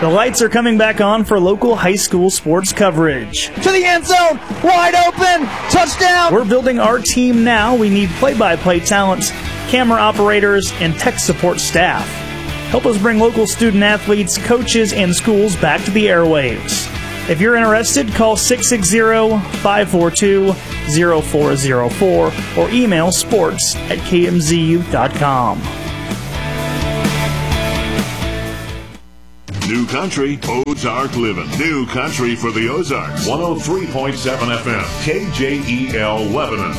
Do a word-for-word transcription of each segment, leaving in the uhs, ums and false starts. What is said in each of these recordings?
The lights are coming back on for local high school sports coverage. To the end zone, wide open, touchdown! We're building our team now. We need play-by-play talents, camera operators, and tech support staff. Help us bring local student-athletes, coaches, and schools back to the airwaves. If you're interested, call six six zero, five four two, zero four zero four or email sports at k m z u dot com. New Country, Ozark Living. New Country for the Ozarks. one oh three point seven F M, K J E L Lebanon.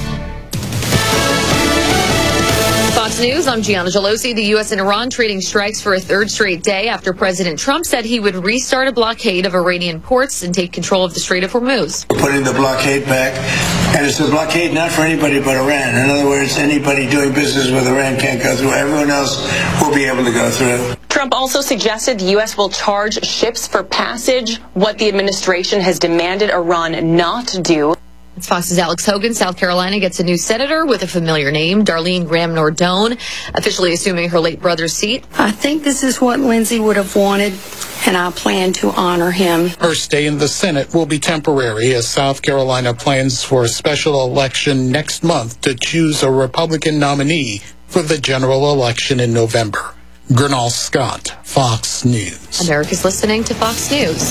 Fox News, I'm Gianna Gelosi. The U S and Iran trading strikes for a third straight day after President Trump said he would restart a blockade of Iranian ports and take control of the Strait of Hormuz. We're putting the blockade back, and it's a blockade not for anybody but Iran. In other words, anybody doing business with Iran can't go through. Everyone else will be able to go through. Trump also suggested the U S will charge ships for passage, what the administration has demanded Iran not do. It's Fox's Alex Hogan. South Carolina gets a new senator with a familiar name, Darlene Graham-Nardone, officially assuming her late brother's seat. I think this is what Lindsey would have wanted, and I plan to honor him. Her stay in the Senate will be temporary as South Carolina plans for a special election next month to choose a Republican nominee for the general election in November. Gernal Scott, Fox News. America's listening to Fox News.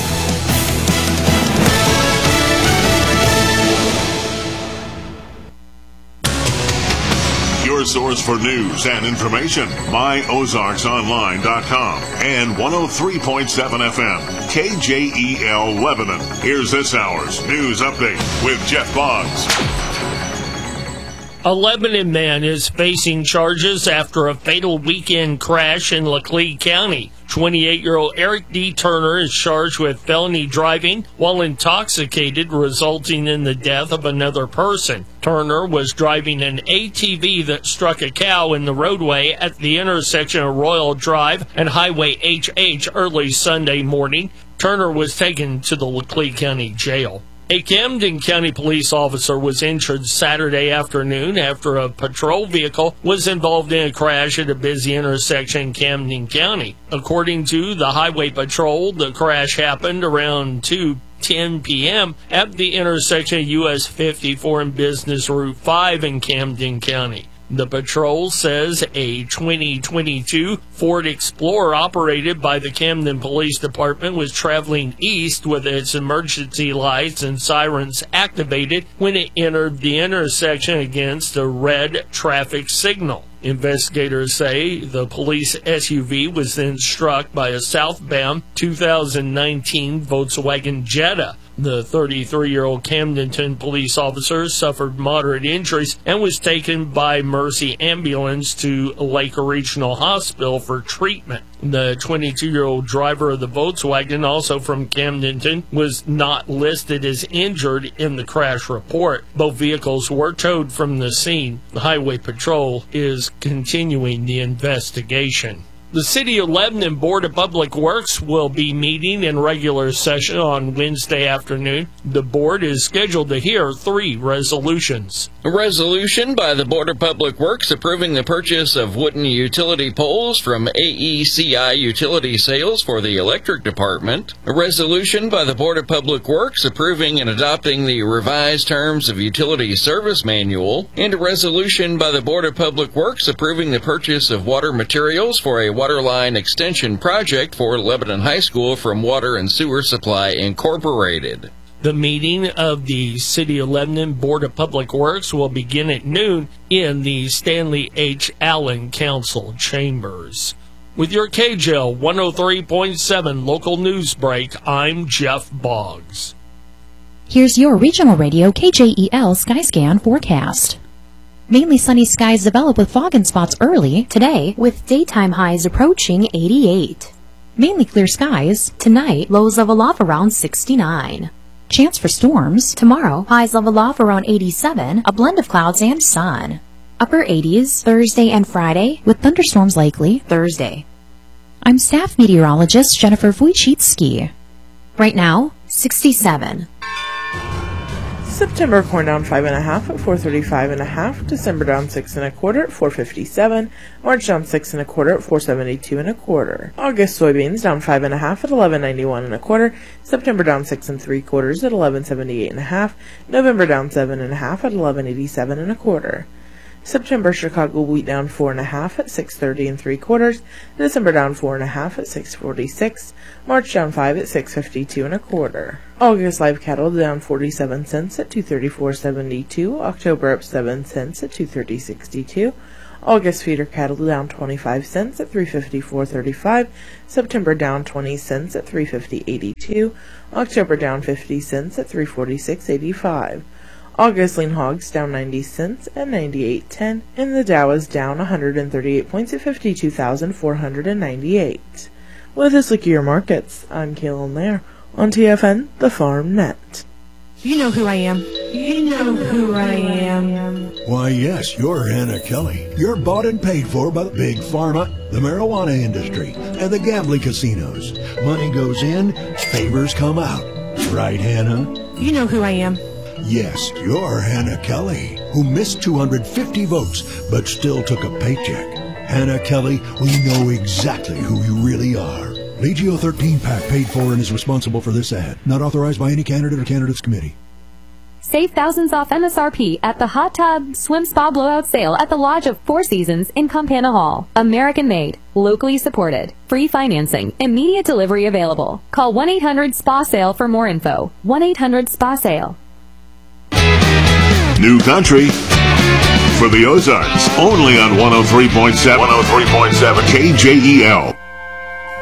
Your source for news and information, my ozarks online dot com and one oh three point seven F M, K J E L Lebanon. Here's this hour's news update with Jeff Boggs. A Lebanon man is facing charges after a fatal weekend crash in Laclede County. twenty-eight-year-old Eric D. Turner is charged with felony driving while intoxicated, resulting in the death of another person. Turner was driving an A T V that struck a cow in the roadway at the intersection of Royal Drive and Highway H H early Sunday morning. Turner was taken to the Laclede County Jail. A Camden County police officer was injured Saturday afternoon after a patrol vehicle was involved in a crash at a busy intersection in Camden County. According to the Highway Patrol, the crash happened around two ten p.m. at the intersection of U S fifty-four and Business Route five in Camden County. The patrol says a twenty twenty-two Ford Explorer operated by the Camden Police Department was traveling east with its emergency lights and sirens activated when it entered the intersection against a red traffic signal. Investigators say the police S U V was then struck by a southbound two thousand nineteen Volkswagen Jetta. The thirty-three-year-old Camdenton police officer suffered moderate injuries and was taken by Mercy Ambulance to Laker Regional Hospital for treatment. The twenty-two-year-old driver of the Volkswagen, also from Camdenton, was not listed as injured in the crash report. Both vehicles were towed from the scene. The Highway Patrol is continuing the investigation. The City of Lebanon Board of Public Works will be meeting in regular session on Wednesday afternoon. The board is scheduled to hear three resolutions. A resolution by the Board of Public Works approving the purchase of wooden utility poles from A E C I Utility Sales for the Electric Department. A resolution by the Board of Public Works approving and adopting the revised terms of Utility Service Manual. And a resolution by the Board of Public Works approving the purchase of water materials for a waterline extension project for Lebanon High School from Water and Sewer Supply Incorporated. The meeting of the City of Lebanon Board of Public Works will begin at noon in the Stanley H. Allen Council Chambers. With your K J L one oh three point seven local news break, I'm Jeff Boggs. Here's your regional radio K J E L Skyscan forecast. Mainly sunny skies develop with fog and spots early today, with daytime highs approaching eighty-eight. Mainly clear skies tonight, lows level off around sixty-nine. Chance for storms tomorrow, highs level off around eighty-seven, a blend of clouds and sun. Upper eighties Thursday and Friday, with thunderstorms likely Thursday. I'm staff meteorologist Jennifer Wojcicki. Right now, sixty-seven. September corn down five and a half at four thirty-five and a half. December down six and a quarter at four fifty-seven. March down six and a quarter at four seventy-two and a quarter. August soybeans down five and a half at eleven ninety-one and a quarter. September down six and three quarters at eleven seventy-eight and a half. November down seven and a half at eleven eighty-seven and a quarter. September Chicago wheat down four and a half at six thirty and three quarters. December down four and a half at six forty-six. March down five at six fifty-two and a quarter. August live cattle down forty-seven cents at two thirty-four seventy-two. October up seven cents at two thirty sixty-two. August feeder cattle down twenty-five cents at three fifty-four thirty-five. September down twenty cents at three fifty eighty-two. October down fifty cents at three forty-six eighty-five. August lean hogs down ninety cents at ninety-eight ten, and the Dow is down one hundred thirty-eight points at fifty-two thousand four hundred ninety-eight. With this look at your markets, I'm Kaylin Lair on T F N, the Farm Net. You know who I am. You know who I am. Why, yes, you're Hannah Kelly. You're bought and paid for by the big pharma, the marijuana industry, and the gambling casinos. Money goes in, favors come out. Right, Hannah? You know who I am. Yes, you're Hannah Kelly, who missed two hundred fifty votes but still took a paycheck. Hannah Kelly, we know exactly who you really are. Legio thirteen pack paid for and is responsible for this ad. Not authorized by any candidate or candidates committee. Save thousands off M S R P at the Hot Tub Swim Spa Blowout Sale at the Lodge of Four Seasons in Campana Hall. American made, locally supported, free financing, immediate delivery available. Call one eight hundred S P A sale for more info. one eight hundred S P A sale. New country for the Ozarks, only on one oh three point seven, one oh three point seven K J E L.